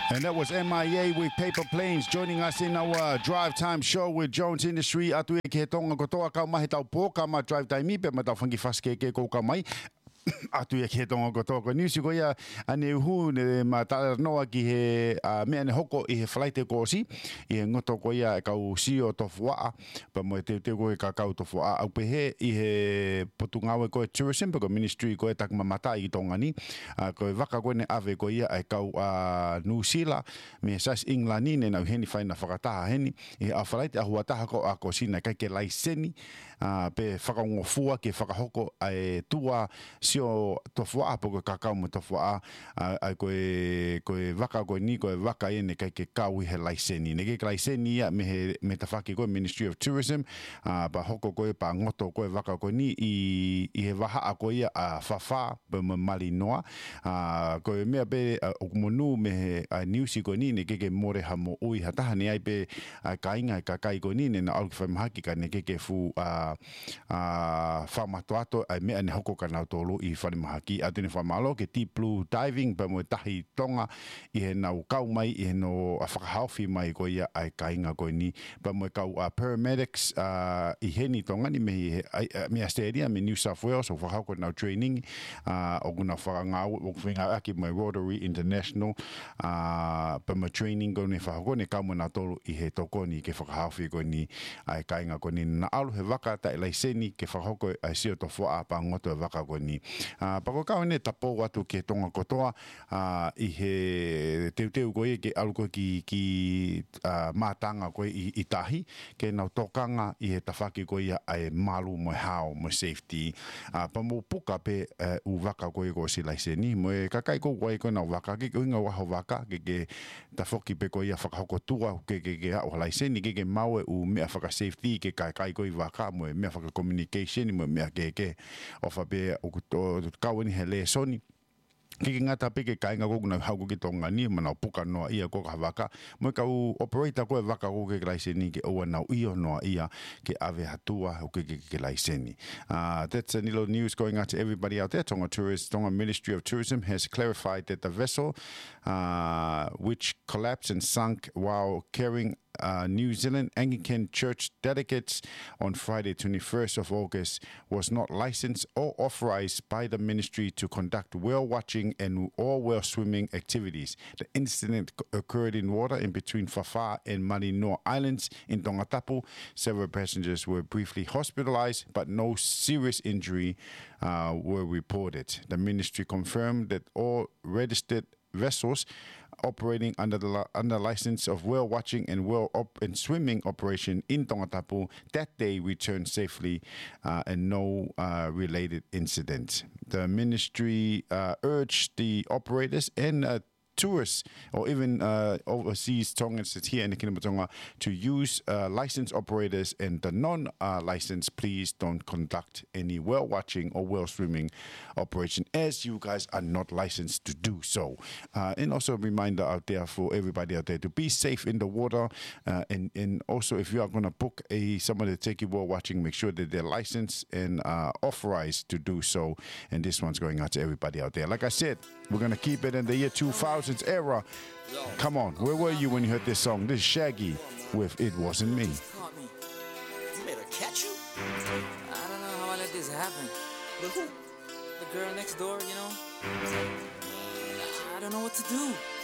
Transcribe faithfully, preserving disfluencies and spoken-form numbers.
And that was M I A with Paper Planes joining us in our Drive Time show with Jones Industry. Atu e ke tonga kotoa kau mahi tau pō ka ma Drive Time i pe ma tau whangi whaske ke kou ka mai. Atu e ke tonga kotoa ko niusi ko ia ane uhu ne ma ta noa ki he uh, mea ne hoko i he whalaite kōsi i he ngoto ko ia e kau sio tofu waa pa mo e te te ko e ka kau tofu waa au pe he i he potungawe ko e tourism pa ko ministry ko e tak mamata i tonga ni uh, ko e waka ko ne ave ko ia e kau uh, nusila me sas inglani ne nau heni whaina whakataha heni i a whalaite a huataha ko a ko sina kai ke laiseni uh, pe whakaongofua ke whakahoko e tua sio tofua po ko kakao mo tofua ai ko ko waka ko ni ko waka ene kai ke kau he laiseni ne ke laiseni me he me tafaki ko Ministry of Tourism uh, ba hoko ko pa ngoto ko waka ko ni i i he waha a ko ia a fafa pe mali noa uh, ko me be o monu me he a newsi ko ni ne ke ke more ha mo ui hata ne ai pe a kainga ka kai ko ni ne na au fa mahaki ka ne ke ke fu a a fa matoato ai me ne hoko ka na tolu i whare mahaki a tene whamalo ke deep blue diving pa mo tahi tonga i he nau kau mai i he no a whakahauwhi mai ko ia ai kainga ko ni pa mo kau a paramedics uh, i he ni tonga ni me he me a stadium me New South Wales o whakau ko nau training uh, o guna whakangau o whinga aki mai Rotary International uh, pa mo training ko ni whakau ko ni kau mo na tolu i he toko ni ke whakahauwhi ko ni ai kainga ko ni na alu he waka ta ilaiseni ke whakau ko ai sio to fua pa ngoto e waka ko ni Uh, pa ko kau ne tapo watu ke tonga kotoa uh, i he teu teu koe ke aluko ki, ki uh, mātanga koe i, i tahi ke nau tokanga i he tawhaki koe ia ai malu mo hao mo safety uh, pa mo puka pe uh, u waka koe ko si laiseni mo e kakai ko koe ko nau waka ke inga waho waka ke ke tawhoki pe koe ia whakahoko tua ke ke ke hao laiseni ke ke maue u mea whaka safety ke kai kai koe waka mo e mea whaka communication mo mea ke ke ofa pe o kuto kau ni he le soni ke ke ngata pe ke kainga ko na hau ki tonga ni mana puka no ia ko ka waka mo kau operator ko waka ko ke laiseni ke o na io no ia ke ave hatua o ke ke ke laiseni uh that's a little news going out to everybody out there. Tonga Tourist Tonga Ministry of Tourism has clarified that the vessel uh which collapsed and sunk while carrying Uh, New Zealand Anglican Church delegates on Friday, twenty-first of August, was not licensed or authorized by the ministry to conduct whale watching and or whale swimming activities. The incident occurred in water in between Whawha and Marinoa Islands in Tongatapu. Several passengers were briefly hospitalized, but no serious injury uh, were reported. The ministry confirmed that all registered vessels operating under the under license of whale watching and whale op and swimming operation in Tongatapu that day returned safely uh, and no uh, related incidents. The ministry uh, urged the operators and uh, tourists or even uh, overseas Tongans here in the Kingdom of Tonga to use uh, licensed operators, and the non-licensed, uh, please don't conduct any whale watching or whale swimming operation, as you guys are not licensed to do so. Uh, and also a reminder out there for everybody out there to be safe in the water, uh, and, and also if you are going to book a someone to take you whale watching, make sure that they're licensed and uh, authorized to do so. And this one's going out to everybody out there. Like I said, we're going to keep it in the year two thousand era. Come on, where were you when you heard this song? This is Shaggy with It Wasn't Me. Caught me. You made her catch you? I don't know how I let this happen. But who? The girl next door, you know? I don't know what to do.